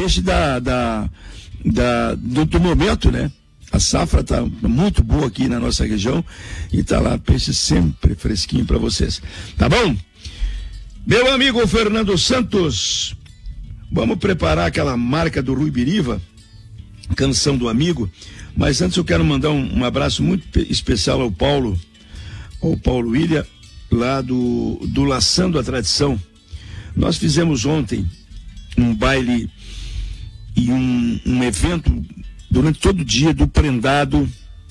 peixe do momento, né? A safra está muito boa aqui na nossa região e está lá peixe sempre fresquinho para vocês. Tá bom? Meu amigo Fernando Santos, vamos preparar aquela marca do Rui Biriva, Canção do Amigo. Mas antes eu quero mandar um abraço muito especial ao Paulo William, lá do Laçando a Tradição. Nós fizemos ontem um baile e um evento durante todo o dia do Prendado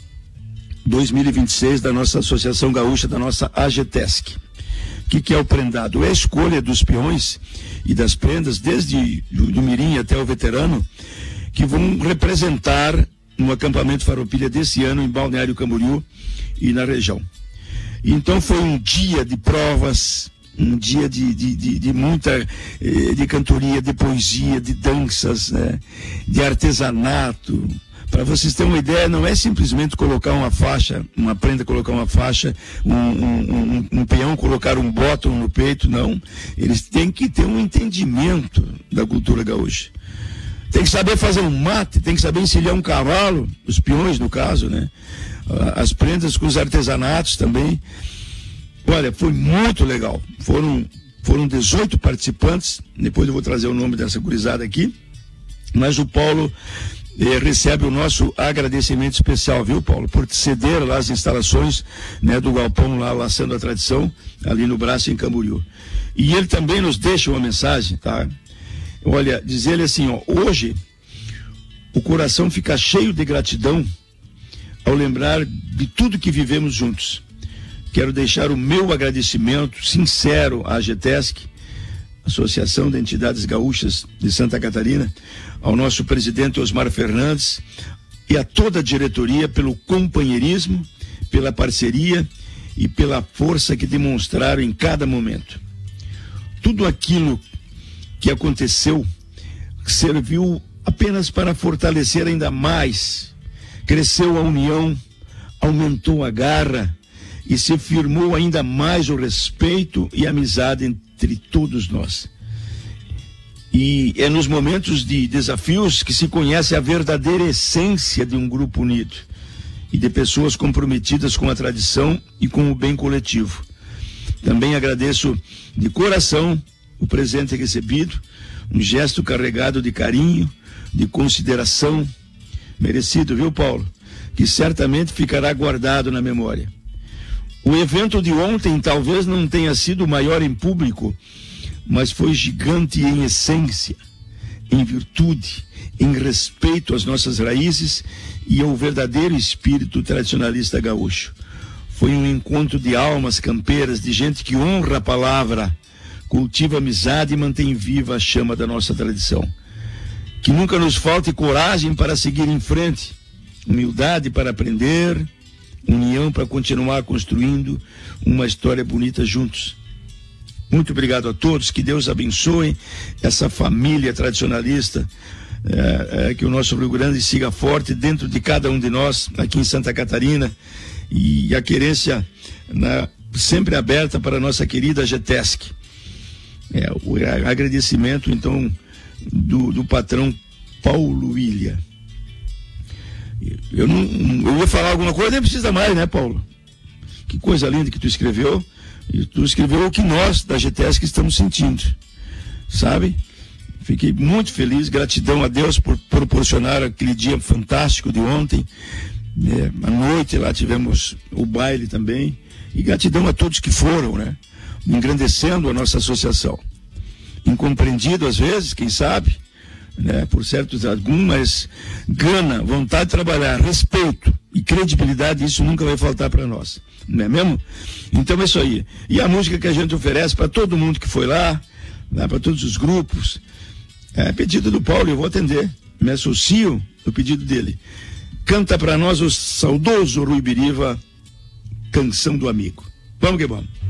2026 da nossa Associação Gaúcha, da nossa AGTESC. O que é o Prendado? É a escolha dos peões e das prendas, desde do mirim até o veterano, que vão representar no acampamento Farroupilha desse ano em Balneário Camboriú e na região. Então foi um dia de provas, um dia de muita de cantoria, de poesia, de danças, né? De artesanato. Para vocês terem uma ideia, não é simplesmente colocar uma faixa, uma prenda colocar uma faixa, um peão colocar um bottom no peito, não. Eles têm que ter um entendimento da cultura gaúcha. Tem que saber fazer um mate, tem que saber encilhar um cavalo, os peões no caso, né? As prendas com os artesanatos também. Olha, foi muito legal. Foram 18 participantes, depois eu vou trazer o nome dessa gurizada aqui, mas o Paulo recebe o nosso agradecimento especial, viu, Paulo, por ceder lá as instalações, né, do galpão lá, Laçando a Tradição, ali no Braço, em Camboriú. E ele também nos deixa uma mensagem, tá? Olha, diz ele assim, ó, hoje o coração fica cheio de gratidão ao lembrar de tudo que vivemos juntos. Quero deixar o meu agradecimento sincero à AGTESC, Associação de Entidades Gaúchas de Santa Catarina, ao nosso presidente Osmar Fernandes e a toda a diretoria pelo companheirismo, pela parceria e pela força que demonstraram em cada momento. Tudo aquilo que aconteceu serviu apenas para fortalecer ainda mais. Cresceu a união, aumentou a garra e se firmou ainda mais o respeito e a amizade entre todos nós. E é nos momentos de desafios que se conhece a verdadeira essência de um grupo unido e de pessoas comprometidas com a tradição e com o bem coletivo. Também agradeço de coração o presente recebido, um gesto carregado de carinho, de consideração, merecido, viu, Paulo? Que certamente ficará guardado na memória. O evento de ontem talvez não tenha sido maior em público, mas foi gigante em essência, em virtude, em respeito às nossas raízes e ao verdadeiro espírito tradicionalista gaúcho. Foi um encontro de almas campeiras, de gente que honra a palavra, cultiva amizade e mantém viva a chama da nossa tradição. Que nunca nos falte coragem para seguir em frente, humildade para aprender, união para continuar construindo uma história bonita juntos. Muito obrigado a todos, que Deus abençoe essa família tradicionalista, que o nosso Rio Grande siga forte dentro de cada um de nós, aqui em Santa Catarina, e a querência sempre aberta para a nossa querida AGTESC. O agradecimento, então, do patrão Paulo William. Eu ia falar alguma coisa, nem precisa mais, né, Paulo? Que coisa linda que tu escreveu. E tu escreveu o que nós, da AGTESC, estamos sentindo, sabe? Fiquei muito feliz, gratidão a Deus por proporcionar aquele dia fantástico de ontem. À noite lá tivemos o baile também. E gratidão a todos que foram, né? Engrandecendo a nossa associação. Incompreendido às vezes, quem sabe, né? Por certos algumas, gana, vontade de trabalhar, respeito e credibilidade, isso nunca vai faltar para nós, não é mesmo? Então é isso aí. E a música que a gente oferece para todo mundo que foi lá, né? Para todos os grupos, é pedido do Paulo, eu vou atender, me associo no pedido dele. Canta para nós o saudoso Rui Biriva, Canção do Amigo. Vamos que vamos.